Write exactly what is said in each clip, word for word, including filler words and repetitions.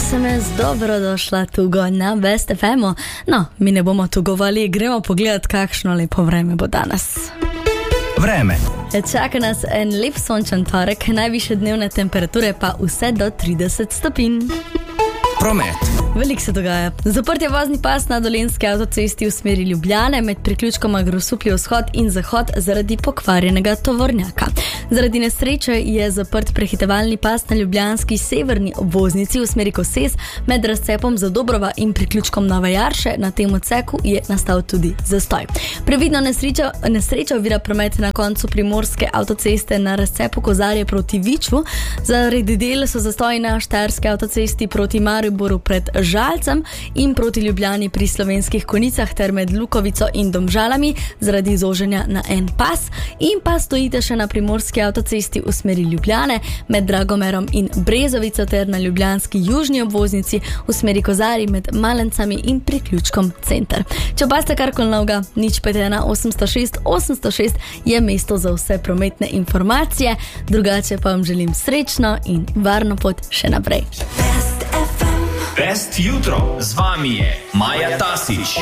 es em es, dobrodošla tugo na Best ef emu. No, mi ne bomo tugovali, gremo pogledat, kakšno lepo vreme bo danes. Vreme. Čaka nas en lep sončen torek, najvišje dnevne temperature pa vse do trideset stopinj. Promet. Veliko se dogaja. Zaprt je vozni pas na Dolenjski avtocesti v smeri Ljubljane med priključkoma Grosuplji vzhod in zahod zaradi pokvarjenega tovornjaka. Zaradi nesreče je zaprt prehitevalni pas na ljubljanski severni obvoznici v smeri Koses med razcepom Zadobrova in priključkom Nove Jarše. Na tem odseku je nastal tudi zastoj. Previdno nesreča, nesreča ovira promet na koncu primorske avtoceste na razcepu Kozarje proti Viču. Zaradi del so zastoji na Štajerski avtocesti proti Mariboru pred Žalcem in proti Ljubljani pri Slovenskih Konjicah ter med Lukovico in Domžalami zaradi zoženja na en pas. In pa stojite še na primorski avtocesti v smeri Ljubljane med Dragomerom in Brezovico ter na ljubljanski južni obvoznici v smeri Kozarji med Malencami in priključkom Center. Če opaste karkoli novega, nič pet ena osemsto šest osemsto šest je mesto za vse prometne informacije. Drugače pa vam želim srečno in varno pot še naprej. Best jutro, z vami je Maja Tasić.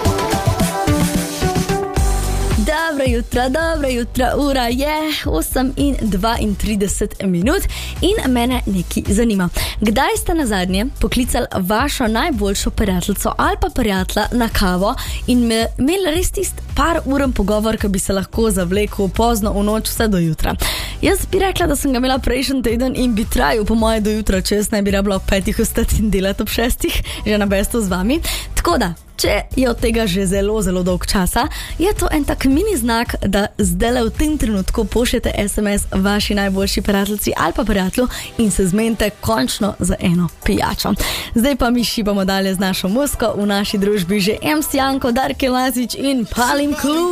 Dobro jutro, dobro jutro, ura je osem in dvaintrideset minut in mene nekaj zanima. Kdaj ste nazadnje poklicali vašo najboljšo prijateljico ali pa prijatelja na kavo in me, imeli res tist par uren pogovor, ki bi se lahko zavlekel pozno v noč vse do jutra? Jaz bi rekla, da sem ga imela prejšnji teden in bi trajal po moje do jutra, če jaz ne bi rabila ob petih ostati in delati ob šestih, že na bestu z vami. Tako da, če je od tega že zelo, zelo dolg časa, je to en tak mini znak, da zdajle v tem trenutku pošljete es em es vaši najboljši prijateljici ali pa prijatelju in se zmenite končno za eno pijačo. Zdaj pa mi šibamo dalje z našo muziko, v naši družbi že em ce Janko, Darke Lazić in Palim Klub.